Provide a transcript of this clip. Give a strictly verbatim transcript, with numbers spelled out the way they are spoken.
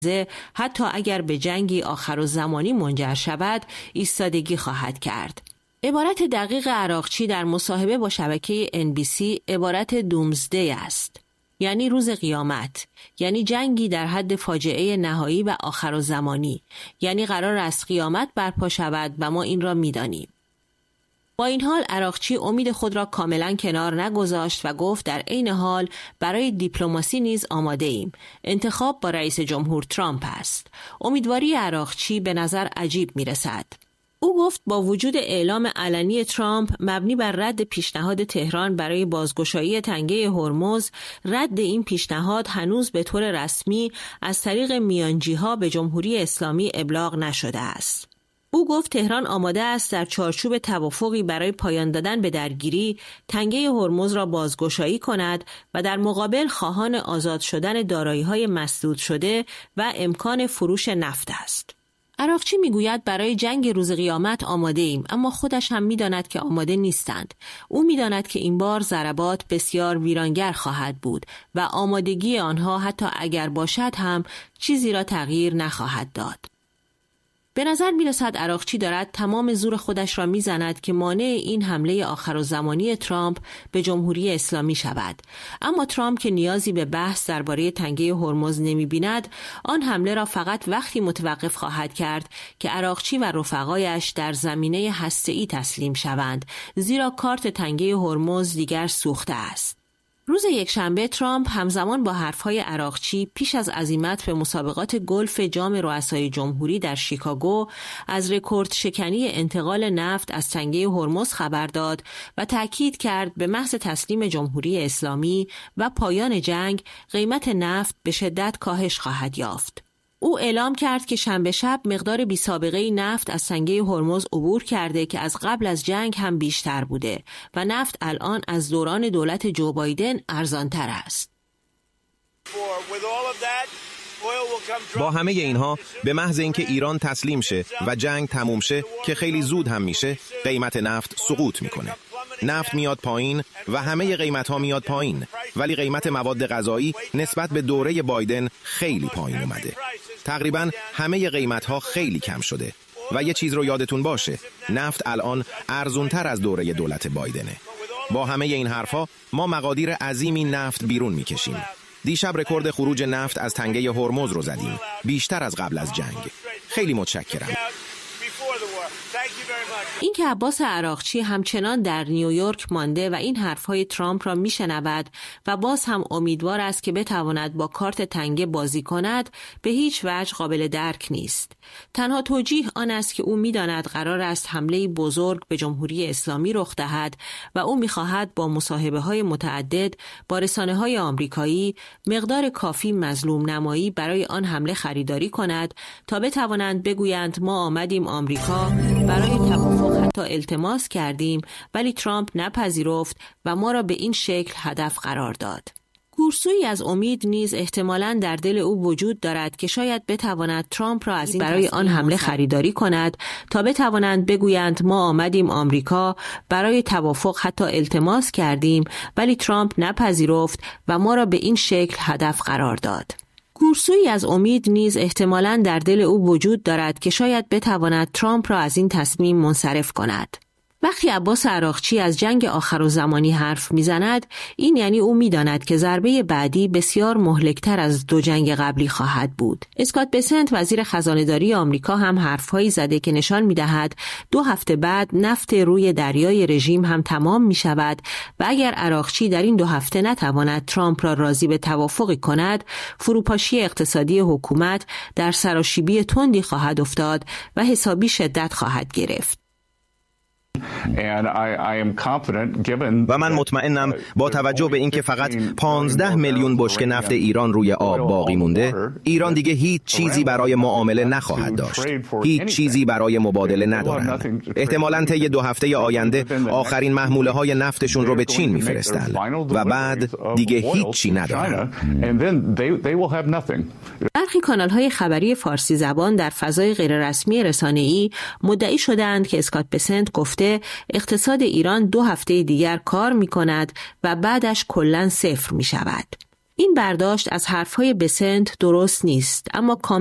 حتی اگر به جنگی آخرالزمانی منجر شود ایستادگی خواهد کرد. عبارت دقیق عراقچی در مصاحبه با شبکه ان بی سی عبارت دومزدی است، یعنی روز قیامت، یعنی جنگی در حد فاجعه نهایی و آخرالزمانی، یعنی قرار است قیامت برپا شود و ما این را می‌دانیم. با این حال عراقچی امید خود را کاملا کنار نگذاشت و گفت در عین حال برای دیپلماسی نیز آماده ایم. انتخاب با رئیس جمهور ترامپ است. امیدواری عراقچی به نظر عجیب می رسد. او گفت با وجود اعلام علنی ترامپ مبنی بر رد پیشنهاد تهران برای بازگشایی تنگه هرمز، رد این پیشنهاد هنوز به طور رسمی از طریق میانجی‌ها به جمهوری اسلامی ابلاغ نشده است. او گفت تهران آماده است در چارچوب توافقی برای پایان دادن به درگیری تنگه هرمز را بازگشایی کند و در مقابل خواهان آزاد شدن دارایی‌های مسدود شده و امکان فروش نفت است. عراقچی میگوید برای جنگ روز قیامت آماده ایم، اما خودش هم میداند که آماده نیستند. او میداند که این بار ضربات بسیار ویرانگر خواهد بود و آمادگی آنها حتی اگر باشد هم چیزی را تغییر نخواهد داد. به نظر می رسد عراقچی دارد تمام زور خودش را می زند که مانع این حمله آخرالزمانی ترامپ به جمهوری اسلامی شود. اما ترامپ که نیازی به بحث درباره تنگه هرمز نمی بیند، آن حمله را فقط وقتی متوقف خواهد کرد که عراقچی و رفقایش در زمینه هسته‌ای تسلیم شوند، زیرا کارت تنگه هرمز دیگر سوخته است. روز یکشنبه ترامپ همزمان با حرفهای عراقچی پیش از عزیمت به مسابقات گلف جام رؤسای جمهوری در شیکاگو از رکورد شکنی انتقال نفت از تنگه هرمز خبر داد و تأکید کرد به محض تسلیم جمهوری اسلامی و پایان جنگ قیمت نفت به شدت کاهش خواهد یافت. او اعلام کرد که شنبه شب مقدار بی سابقه نفت از تنگه هرمز عبور کرده که از قبل از جنگ هم بیشتر بوده و نفت الان از دوران دولت جو بایدن ارزانتر است. با همه اینها به محض اینکه ایران تسلیم شه و جنگ تموم شه که خیلی زود هم میشه، قیمت نفت سقوط میکنه. نفت میاد پایین و همه قیمت ها میاد پایین، ولی قیمت مواد غذایی نسبت به دوره بایدن خیلی پایین اومده. تقریبا همه قیمت ها خیلی کم شده و یه چیز رو یادتون باشه، نفت الان ارزونتر از دوره دولت بایدنه. با همه این حرفا ما مقادیر عظیمی نفت بیرون میکشیم. دیشب رکورد خروج نفت از تنگه هرمز رو زدیم، بیشتر از قبل از جنگ. خیلی متشکرم. این که عباس عراقچی همچنان در نیویورک مانده و این حرفهای ترامپ را میشنود و باز هم امیدوار است که بتواند با کارت تنگه بازی کند، به هیچ وجه قابل درک نیست. تنها توجیه آن است که او میداند قرار است حمله بزرگ به جمهوری اسلامی رخ دهد و او میخواهد با مصاحبه‌های متعدد با رسانه‌های آمریکایی مقدار کافی مظلوم نمایی برای آن حمله خریداری کند تا بتوانند بگویند ما آمدیم آمریکا، برای توافق حتی التماس کردیم ولی ترامپ نپذیرفت و ما را به این شکل هدف قرار داد. گورسویی از امید نیز احتمالاً در دل او وجود دارد که شاید بتواند ترامپ را از این برای آن حمله خریداری کند تا بتوانند بگویند ما آمدیم آمریکا، برای توافق حتی التماس کردیم ولی ترامپ نپذیرفت و ما را به این شکل هدف قرار داد. گورسویی از امید نیز احتمالاً در دل او وجود دارد که شاید بتواند ترامپ را از این تصمیم منصرف کند. وقتی عباس عراقچی از جنگ آخرالزمانی حرف میزند، این یعنی او میداند که ضربه بعدی بسیار مهلکتر از دو جنگ قبلی خواهد بود. اسکات بسنت وزیر خزانه‌داری آمریکا هم حرفهایی زده که نشان میدهد دو هفته بعد نفت روی دریای رژیم هم تمام می شود و اگر عراقچی در این دو هفته نتواند ترامپ را راضی به توافقی کند، فروپاشی اقتصادی حکومت در سراشیبی تندی خواهد افتاد و حسابی شدت خواهد گرفت. و من مطمئنم با توجه به اینکه فقط پانزده میلیون بشکه نفت ایران روی آب باقی مونده، ایران دیگه هیچ چیزی برای معامله نخواهد داشت. هیچ چیزی برای مبادله ندارند. احتمالاً طی دو هفته آینده آخرین محموله های نفتشون رو به چین میفرستند و بعد دیگه هیچی ندارند. برخی کانال‌های خبری فارسی زبان در فضای غیررسمی رسانه‌ای مدعی شدند که اسکات بسنت گفته اقتصاد ایران دو هفته دیگر کار می کند و بعدش کلاً صفر می شود. این برداشت از حرفهای بسنت درست نیست، اما